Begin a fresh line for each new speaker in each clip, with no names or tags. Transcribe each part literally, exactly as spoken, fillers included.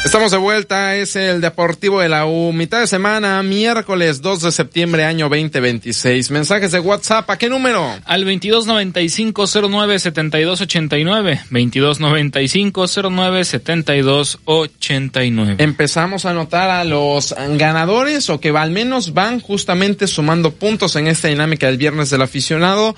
Estamos de vuelta, es el Deportivo de la U, mitad de semana, miércoles dos de septiembre, año veinte veintiséis. Mensajes de WhatsApp, ¿a qué número?
Al veintidós noventa y cinco cero nueve setenta y dos ochenta y nueve, veintidós noventa y cinco cero nueve setenta y dos ochenta y nueve.
Empezamos a anotar a los ganadores, o que al menos van justamente sumando puntos en esta dinámica del Viernes del Aficionado.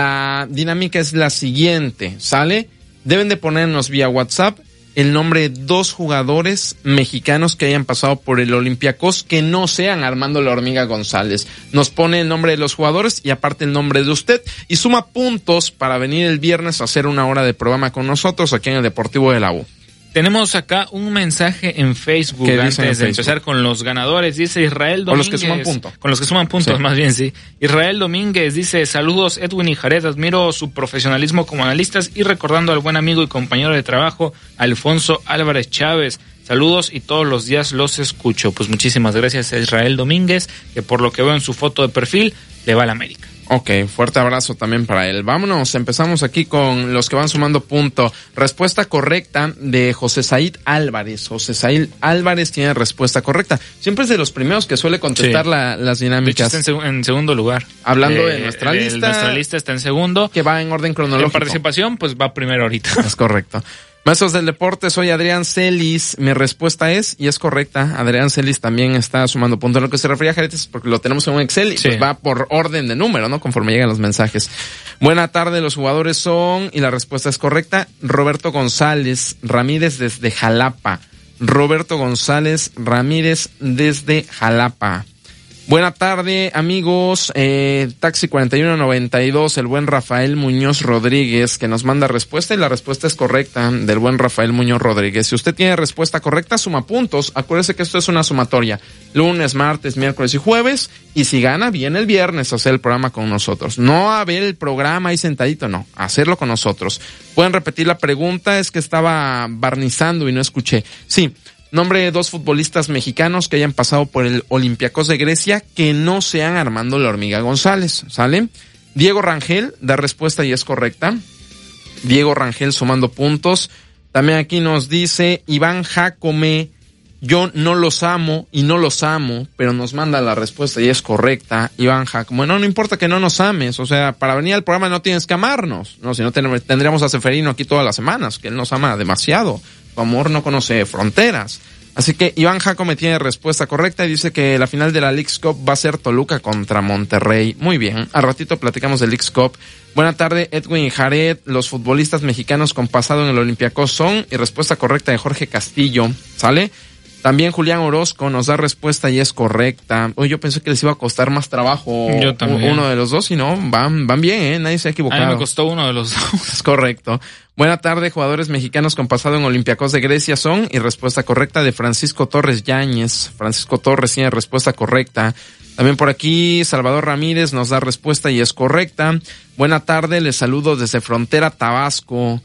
La dinámica es la siguiente, ¿sale? Deben de ponernos vía WhatsApp el nombre de dos jugadores mexicanos que hayan pasado por el Olympiacos, que no sean Armando La Hormiga González. Nos pone el nombre de los jugadores y aparte el nombre de usted, y suma puntos para venir el viernes a hacer una hora de programa con nosotros aquí en el Deportivo de la U.
Tenemos acá un mensaje en Facebook antes de Facebook? empezar con los ganadores. Dice Israel Domínguez.
Con los que suman puntos.
Con los que suman puntos, sí. Más bien, sí. Israel Domínguez dice, saludos Edwin y Jared, admiro su profesionalismo como analistas y recordando al buen amigo y compañero de trabajo Alfonso Álvarez Chávez. Saludos y todos los días los escucho. Pues muchísimas gracias a Israel Domínguez, que por lo que veo en su foto de perfil, le va a la América.
Ok, fuerte abrazo también para él. Vámonos, empezamos aquí con los que van sumando punto. Respuesta correcta de José Said Álvarez. José Said Álvarez tiene respuesta correcta. Siempre es de los primeros que suele contestar sí. la, las dinámicas.
De hecho, está en, seg- en segundo lugar.
Hablando
de,
de nuestra
de,
lista.
Nuestra lista está en segundo.
Que va en orden cronológico.
En participación, pues va primero ahorita.
Es correcto. Maestros del Deporte, soy Adrián Celis. Mi respuesta es, y es correcta, Adrián Celis también está sumando puntos. En lo que se refería a Jaretes, porque lo tenemos en un Excel y sí. pues va por orden de número, ¿no? Conforme llegan los mensajes. Buena tarde, los jugadores son, y la respuesta es correcta, Roberto González Ramírez desde Jalapa. Roberto González Ramírez desde Jalapa. Buena tarde, amigos. Eh, Taxi cuarenta y uno noventa y dos, el buen Rafael Muñoz Rodríguez, que nos manda respuesta, y la respuesta es correcta, del buen Rafael Muñoz Rodríguez. Si usted tiene respuesta correcta, suma puntos. Acuérdese que esto es una sumatoria. Lunes, martes, miércoles y jueves. Y si gana, viene el viernes a hacer el programa con nosotros. No a ver el programa ahí sentadito, no. Hacerlo con nosotros. Pueden repetir la pregunta, es que estaba barnizando y no escuché. Sí. Nombre de dos futbolistas mexicanos que hayan pasado por el Olympiacos de Grecia que no sean Armando La Hormiga González, ¿sale? Diego Rangel da respuesta y es correcta. Diego Rangel sumando puntos. También aquí nos dice Iván Jacome, yo no los amo y no los amo, pero nos manda la respuesta y es correcta. Iván Jacome, no, no importa que no nos ames, o sea, para venir al programa no tienes que amarnos, no, si no tendríamos a Seferino aquí todas las semanas, que él nos ama demasiado. Tu amor no conoce fronteras. Así que Iván Jacome tiene respuesta correcta y dice que la final de la Leagues Cup va a ser Toluca contra Monterrey. Muy bien, al ratito platicamos de Leagues Cup. Buena tarde, Edwin y Jared. Los futbolistas mexicanos con pasado en el Olympiacos son, y respuesta correcta de Jorge Castillo, ¿sale? También Julián Orozco nos da respuesta y es correcta. Oye, yo pensé que les iba a costar más trabajo
yo también.
uno de los dos, y no, van, van bien, ¿eh? Nadie se ha equivocado.
A mí me costó uno de los dos.
Es correcto. Buena tarde, jugadores mexicanos con pasado en Olympiacos de Grecia son, y respuesta correcta de Francisco Torres Yáñez. Francisco Torres tiene respuesta correcta. También por aquí Salvador Ramírez nos da respuesta y es correcta. Buena tarde, les saludo desde Frontera, Tabasco.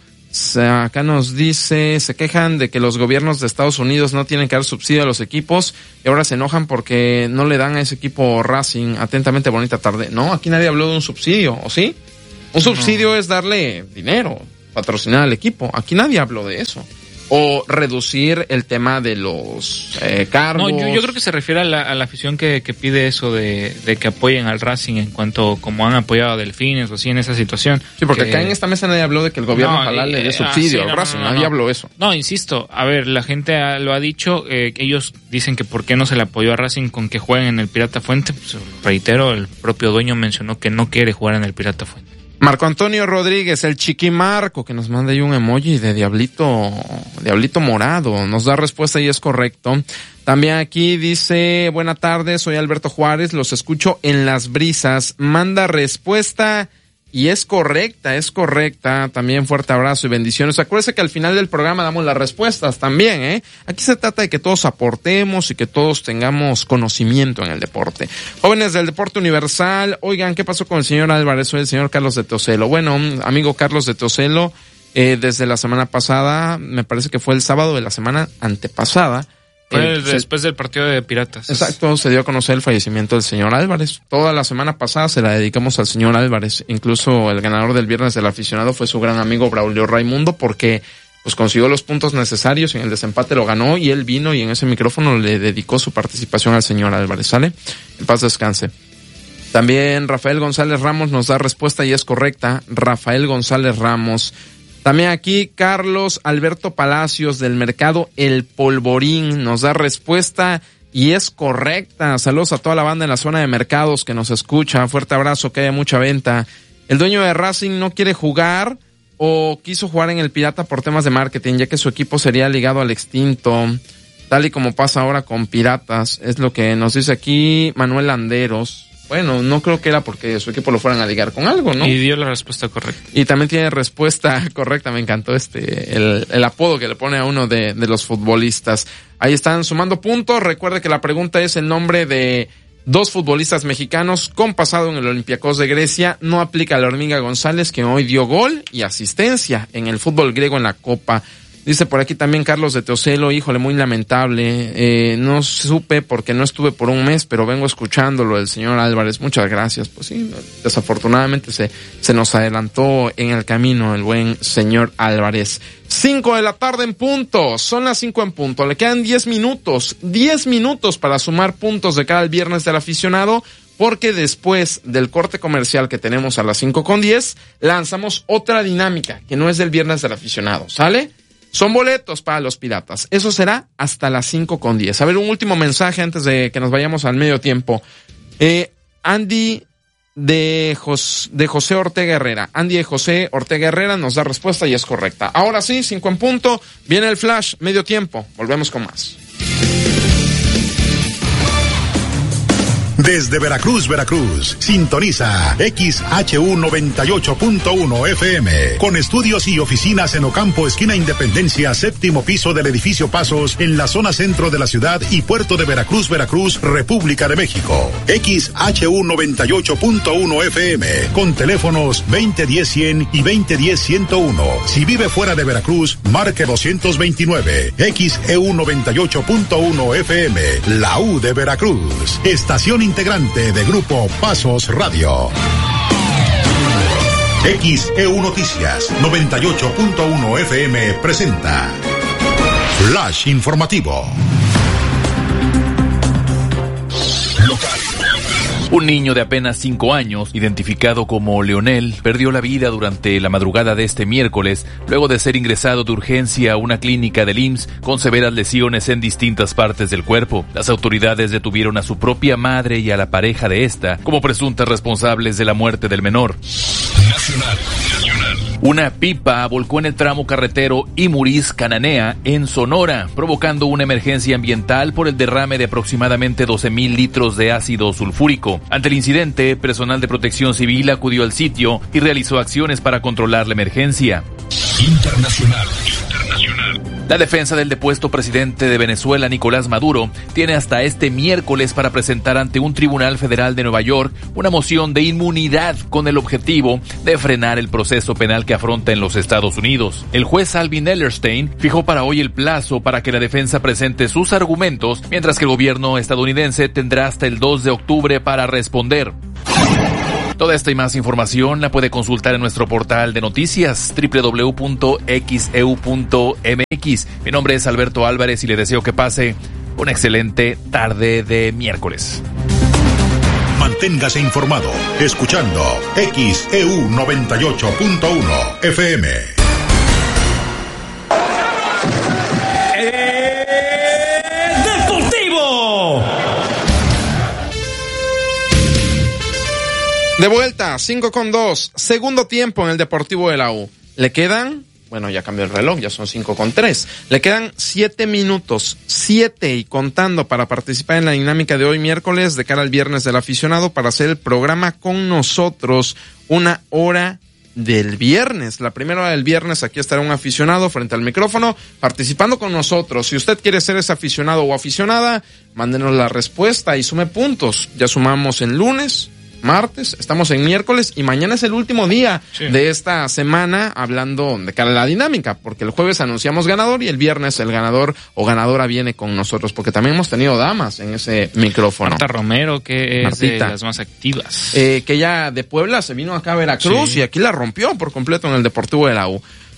Acá nos dice, se quejan de que los gobiernos de Estados Unidos no tienen que dar subsidio a los equipos y ahora se enojan porque no le dan a ese equipo Racing. Atentamente, bonita tarde. No, aquí nadie habló de un subsidio, ¿o sí? Un subsidio no. Es darle dinero, patrocinar al equipo. Aquí nadie habló de eso. O reducir el tema de los eh, cargos.
No, yo, yo creo que se refiere a la, a la afición que, que pide eso de, de que apoyen al Racing en cuanto como han apoyado a Delfines o así en esa situación.
Sí, porque
que...
acá en esta mesa nadie habló de que el gobierno
no,
ojalá
eh,
le dé subsidio
ah, sí,
al
no,
Racing,
no, no,
nadie
no.
habló eso.
No, insisto, a ver, la gente lo ha dicho, eh, ellos dicen que por qué no se le apoyó a Racing con que jueguen en el Pirata Fuente. Pues, reitero, el propio dueño mencionó que no quiere jugar en el Pirata Fuente.
Marco Antonio Rodríguez, el Chiquimarco, que nos manda ahí un emoji de diablito, diablito morado, nos da respuesta y es correcto. También aquí dice, buena tarde, soy Alberto Juárez, los escucho en Las Brisas, manda respuesta y es correcta, es correcta. También fuerte abrazo y bendiciones. Acuérdense que al final del programa damos las respuestas también, ¿eh? Aquí se trata de que todos aportemos y que todos tengamos conocimiento en el deporte. Jóvenes del Deporte Universal, oigan, ¿qué pasó con el señor Álvarez? Soy el señor Carlos de Teocelo. Bueno, amigo Carlos de Teocelo, eh, desde la semana pasada, me parece que fue el sábado de la semana antepasada,
Fue el, después del partido de Piratas.
Exacto, se dio a conocer el fallecimiento del señor Álvarez. Toda la semana pasada se la dedicamos al señor Álvarez. Incluso el ganador del Viernes del Aficionado fue su gran amigo Braulio Raimundo, porque pues consiguió los puntos necesarios, en el desempate lo ganó y él vino y en ese micrófono le dedicó su participación al señor Álvarez, ¿sale? En paz descanse. También Rafael González Ramos nos da respuesta y es correcta. Rafael González Ramos. También aquí Carlos Alberto Palacios del mercado El Polvorín nos da respuesta y es correcta. Saludos a toda la banda en la zona de mercados que nos escucha. Fuerte abrazo, que haya mucha venta. El dueño de Racing no quiere jugar o quiso jugar en el Pirata por temas de marketing, ya que su equipo sería ligado al extinto, tal y como pasa ahora con Piratas. Es lo que nos dice aquí Manuel Landeros. Bueno, no creo que era porque su equipo lo fueran a ligar con algo, ¿no?
Y dio la respuesta correcta.
Y también tiene respuesta correcta, me encantó este, el, el apodo que le pone a uno de, de los futbolistas. Ahí están sumando puntos. Recuerde que la pregunta es el nombre de dos futbolistas mexicanos con pasado en el Olympiacos de Grecia. No aplica a la Hormiga González, que hoy dio gol y asistencia en el fútbol griego en la Copa. Dice por aquí también Carlos de Teocelo, híjole, muy lamentable. Eh, no supe porque no estuve por un mes, pero vengo escuchándolo del señor Álvarez. Muchas gracias. Pues sí, desafortunadamente se, se nos adelantó en el camino el buen señor Álvarez. Cinco de la tarde en punto. Son las cinco en punto. Le quedan diez minutos. Diez minutos para sumar puntos de cara al viernes del aficionado, porque después del corte comercial que tenemos a las cinco con diez, lanzamos otra dinámica que no es del viernes del aficionado. ¿Sale? Son boletos para los Piratas. Eso será hasta las cinco con diez. A ver, un último mensaje antes de que nos vayamos al medio tiempo. Eh, Andy de, Jos, de José Ortega Herrera. Andy de José Ortega Herrera nos da respuesta y es correcta. Ahora sí, cinco en punto. Viene el flash, medio tiempo. Volvemos con más.
Desde Veracruz, Veracruz, sintoniza X H U noventa y ocho punto uno F M, con estudios y oficinas en Ocampo, esquina Independencia, séptimo piso del edificio Pasos, en la zona centro de la ciudad y puerto de Veracruz, Veracruz, República de México. X H U noventa y ocho punto uno F M, con teléfonos veinte diez cien y veinte diez ciento uno. Si vive fuera de Veracruz, marque doscientos veintinueve. X E U noventa y ocho punto uno F M, la U de Veracruz. Estación integrante de Grupo Pasos Radio. X E U Noticias noventa y ocho punto uno F M presenta Flash Informativo.
Un niño de apenas cinco años, identificado como Leonel, perdió la vida durante la madrugada de este miércoles, luego de ser ingresado de urgencia a una clínica del I M S S con severas lesiones en distintas partes del cuerpo. Las autoridades detuvieron a su propia madre y a la pareja de esta como presuntas responsables de la muerte del menor. Nacional, nacional. Una pipa volcó en el tramo carretero Imuris-Cananea, en Sonora, provocando una emergencia ambiental por el derrame de aproximadamente doce mil litros de ácido sulfúrico. Ante el incidente, personal de protección civil acudió al sitio y realizó acciones para controlar la emergencia. Internacional. Internacional. La defensa del depuesto presidente de Venezuela, Nicolás Maduro, tiene hasta este miércoles para presentar ante un tribunal federal de Nueva York una moción de inmunidad con el objetivo de frenar el proceso penal que afronta en los Estados Unidos. El juez Alvin Ellerstein fijó para hoy el plazo para que la defensa presente sus argumentos, mientras que el gobierno estadounidense tendrá hasta el dos de octubre para responder. Toda esta y más información la puede consultar en nuestro portal de noticias doble u doble u doble u punto x e u punto m x. Mi nombre es Alberto Álvarez y le deseo que pase una excelente tarde de miércoles.
Manténgase informado escuchando X E U noventa y ocho punto uno F M.
De vuelta, cinco con dos, segundo tiempo en el Deportivo de la U. Le quedan, bueno, ya cambió el reloj, ya son cinco con tres. Le quedan siete minutos, siete y contando para participar en la dinámica de hoy miércoles de cara al viernes del aficionado para hacer el programa con nosotros una hora del viernes. La primera hora del viernes aquí estará un aficionado frente al micrófono participando con nosotros. Si usted quiere ser ese aficionado o aficionada, mándenos la respuesta y sume puntos. Ya sumamos en lunes, martes, estamos en miércoles y mañana es el último día sí. de esta semana hablando de cara a la dinámica, porque el jueves anunciamos ganador y el viernes el ganador o ganadora viene con nosotros, porque también hemos tenido damas en ese micrófono.
Marta Romero, que es
Martita,
de las más activas.
Eh, que ya de Puebla se vino acá a Veracruz sí. y aquí la rompió por completo en el Deportivo de la U.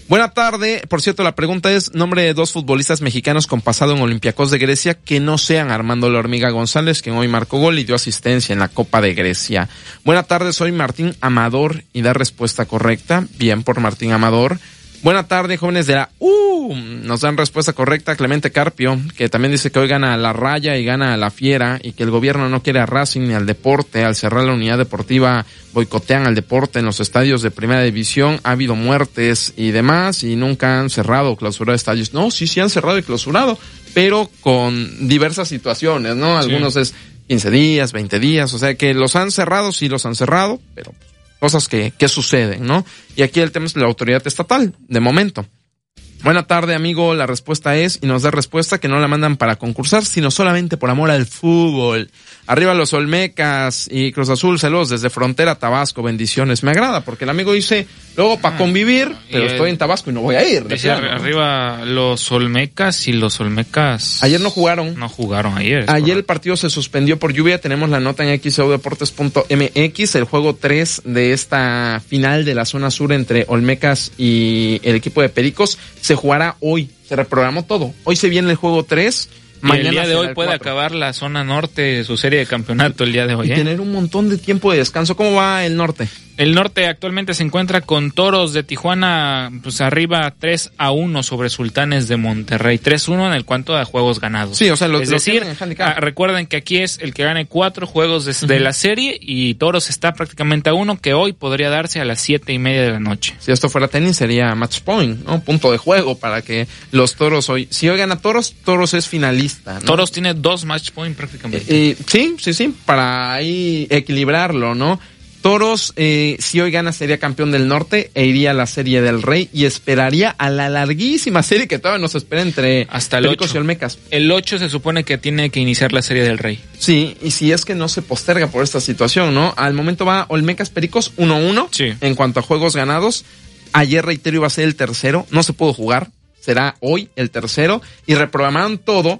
Buena tarde. Por cierto, la pregunta es, nombre de dos futbolistas mexicanos con pasado en Olympiacos de Grecia que no sean Armando La Hormiga González, quien hoy marcó gol y dio asistencia en la Copa de Grecia. Buena tarde, soy Martín Amador y da respuesta correcta. Bien por Martín Amador. Buena tarde, jóvenes de la U. Nos dan respuesta correcta Clemente Carpio, que también dice que hoy gana la Raya y gana la Fiera y que el gobierno no quiere a Racing ni al deporte. Al cerrar la unidad deportiva boicotean al deporte en los estadios de primera división. Ha habido muertes y demás y nunca han cerrado o clausurado estadios. No, sí, sí han cerrado y clausurado, pero con diversas situaciones, ¿no? Algunos sí. Es quince días, veinte días, o sea que los han cerrado, sí los han cerrado, pero cosas que, que suceden, ¿no? Y aquí el tema es la autoridad estatal, de momento. Buena tarde, amigo, la respuesta es, y nos da respuesta que no la mandan para concursar, sino solamente por amor al fútbol. Arriba los Olmecas y Cruz Azul, saludos desde Frontera, Tabasco, bendiciones. Me agrada, porque el amigo dice, luego para convivir, pero estoy en Tabasco y no voy a ir.
Dice plano, ¿no? Arriba los Olmecas y los Olmecas...
Ayer no jugaron.
No jugaron ayer.
Ayer correcto. El partido se suspendió por lluvia, tenemos la nota en equis o deportes punto eme equis, el juego tres de esta final de la zona sur entre Olmecas y el equipo de Pericos se jugará hoy, se reprogramó todo. Hoy se viene el juego tres.
Y mañana el día de hoy puede cuatro. Acabar la zona norte su serie de campeonato el día de hoy.
Y
¿eh?
tener un montón de tiempo de descanso. ¿Cómo va el norte?
El norte actualmente se encuentra con Toros de Tijuana, pues arriba tres a uno sobre Sultanes de Monterrey. tres uno en el cuanto a juegos ganados.
Sí, o sea, lo,
es
lo
decir, ah, recuerden que aquí es el que gane cuatro juegos de, uh-huh. de la serie y Toros está prácticamente a uno, que hoy podría darse a las siete y media de la noche.
Si esto fuera tenis sería match point, ¿no? Punto de juego para que los Toros hoy, si hoy gana Toros, Toros es finalista, ¿no?
Toros tiene dos match point prácticamente.
Eh, eh, sí, sí, sí, para ahí equilibrarlo, ¿no? Toros, eh, si hoy gana, sería campeón del norte e iría a la Serie del Rey y esperaría a la larguísima serie que todavía nos espera entre
hasta el
Pericos y Olmecas.
El ocho se supone que tiene que iniciar la Serie del Rey.
Sí, y si es que no se posterga por esta situación, ¿no? Al momento va Olmecas Pericos uno uno
sí.
En cuanto a juegos ganados. Ayer, reitero, iba a ser el tercero, no se pudo jugar, será hoy el tercero y reprogramaron todo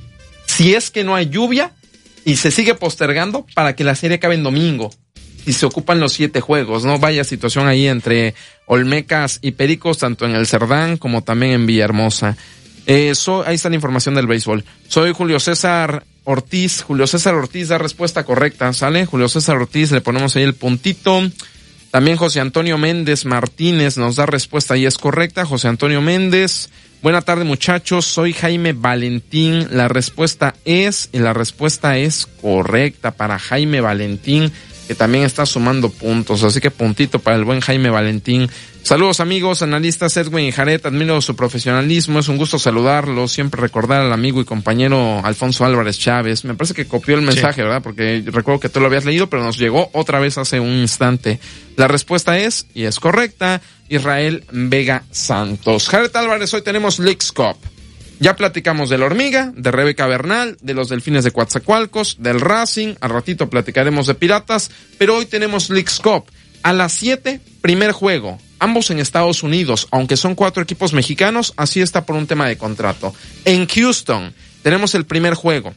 si es que no hay lluvia y se sigue postergando para que la serie acabe en domingo. Y se ocupan los siete juegos, ¿no? Vaya situación ahí entre Olmecas y Pericos, tanto en el Cerdán como también en Villahermosa. Eh, so, ahí está la información del béisbol. Soy Julio César Ortiz. Julio César Ortiz da respuesta correcta, ¿sale? Julio César Ortiz, le ponemos ahí el puntito. También José Antonio Méndez Martínez nos da respuesta y es correcta. José Antonio Méndez. Buena tarde, muchachos. Soy Jaime Valentín. La respuesta es, y la respuesta es correcta para Jaime Valentín, que también está sumando puntos, así que puntito para el buen Jaime Valentín. Saludos, amigos, analistas Edwin y Jared, admiro su profesionalismo, es un gusto saludarlos, siempre recordar al amigo y compañero Alfonso Álvarez Chávez. Me parece que copió el mensaje, sí. ¿verdad? Porque recuerdo que tú lo habías leído, pero nos llegó otra vez hace un instante. La respuesta es, y es correcta, Israel Vega Santos. Jared Álvarez, hoy tenemos Leagues Cup. Ya platicamos de la Hormiga, de Rebeca Bernal, de los Delfines de Coatzacoalcos, del Racing, al ratito platicaremos de Piratas, pero hoy tenemos Leagues Cup. A las siete, primer juego, ambos en Estados Unidos, aunque son cuatro equipos mexicanos, así está por un tema de contrato. En Houston, tenemos el primer juego,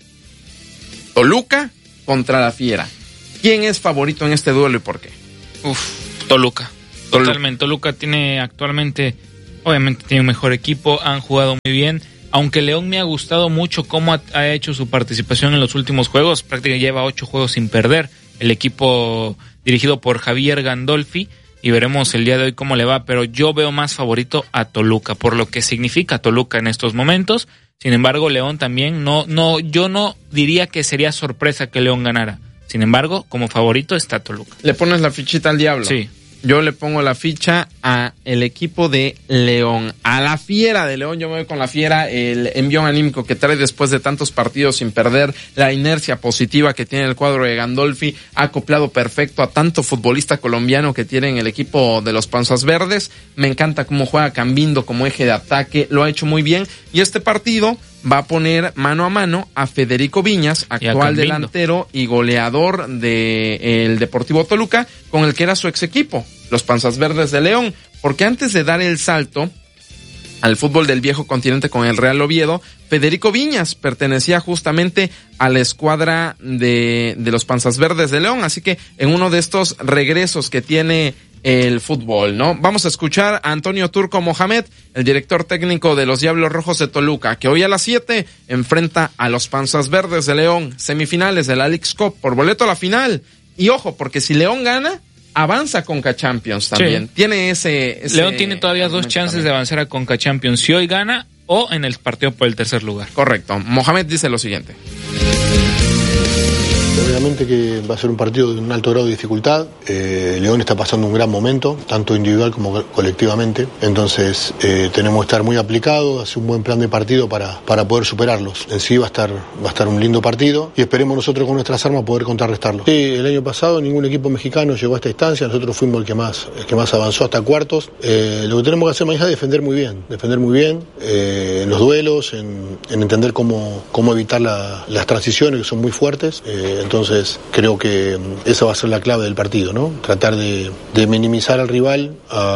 Toluca contra la Fiera. ¿Quién es favorito en este duelo y por qué?
Uf, Toluca, Toluca. Totalmente, Toluca tiene actualmente, obviamente tiene un mejor equipo, han jugado muy bien. Aunque León me ha gustado mucho cómo ha, ha hecho su participación en los últimos juegos, prácticamente lleva ocho juegos sin perder. El equipo dirigido por Javier Gandolfi, y veremos el día de hoy cómo le va, pero yo veo más favorito a Toluca, por lo que significa Toluca en estos momentos. Sin embargo, León también, no, no, yo no diría que sería sorpresa que León ganara. Sin embargo, como favorito está Toluca.
¿Le pones la fichita al diablo?
Sí.
Yo le pongo la ficha a el equipo de León, a la Fiera de León. Yo me voy con la Fiera, el envión anímico que trae después de tantos partidos sin perder, la inercia positiva que tiene el cuadro de Gandolfi, ha acoplado perfecto a tanto futbolista colombiano que tiene en el equipo de los Panzas Verdes. Me encanta cómo juega Cambindo como eje de ataque, lo ha hecho muy bien, y este partido va a poner mano a mano a Federico Viñas, actual delantero y goleador de el Deportivo Toluca, con el que era su ex equipo, los Panzas Verdes de León, porque antes de dar el salto al fútbol del viejo continente con el Real Oviedo, Federico Viñas pertenecía justamente a la escuadra de, de los Panzas Verdes de León, así que en uno de estos regresos que tiene el fútbol, ¿no? Vamos a escuchar a Antonio Turco Mohamed, el director técnico de los Diablos Rojos de Toluca, que hoy a las siete enfrenta a los Panzas Verdes de León, semifinales de la Leagues Cup por boleto a la final. Y ojo, porque si León gana, avanza a Conca Champions también. Sí. Tiene ese, ese...
León tiene todavía dos chances también de avanzar a Conca Champions, si hoy gana o en el partido por el tercer lugar.
Correcto. Mohamed dice lo siguiente.
Obviamente que va a ser un partido de un alto grado de dificultad. Eh, León está pasando un gran momento, tanto individual como colectivamente. Entonces eh, tenemos que estar muy aplicados, hacer un buen plan de partido para, para poder superarlos. En sí va a estar va a estar un lindo partido y esperemos nosotros con nuestras armas poder contrarrestarlo. Sí, el año pasado ningún equipo mexicano llegó a esta instancia. Nosotros fuimos el que más el que más avanzó hasta cuartos. Eh, lo que tenemos que hacer mañana es defender muy bien, defender muy bien eh, en los duelos, en, en entender cómo cómo evitar la, las transiciones que son muy fuertes. Eh, Entonces creo que esa va a ser la clave del partido, ¿no? Tratar de, de minimizar al rival a